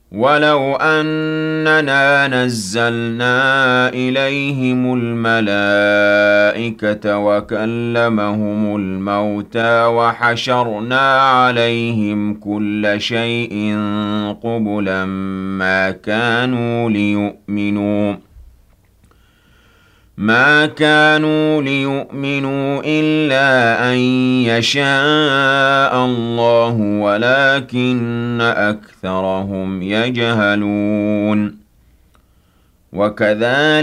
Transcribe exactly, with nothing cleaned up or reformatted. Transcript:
وَلَوْ أَنَّنَا نَزَّلْنَا إِلَيْهِمُ الْمَلَائِكَةَ وَكَلَّمَهُمُ الْمَوْتَىٰ وَحَشَرْنَا عَلَيْهِمْ كُلَّ شَيْءٍ قُبُلًا مَّا كَانُوا لِيُؤْمِنُوا مَا كَانُوا لِيُؤْمِنُوا إِلَّا أَن يَشَاءَ اللَّهُ وَلَٰكِنَّ أَكْثَرَهُمْ يَجْهَلُونَ وَكَذَٰلِكَ